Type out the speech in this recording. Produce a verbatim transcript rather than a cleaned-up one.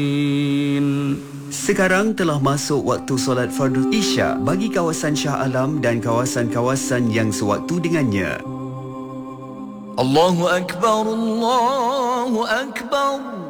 Sekarang telah masuk waktu solat fardu Isya bagi kawasan Shah Alam dan kawasan-kawasan yang sewaktu dengannya. Allahu Akbar, Allahu Akbar.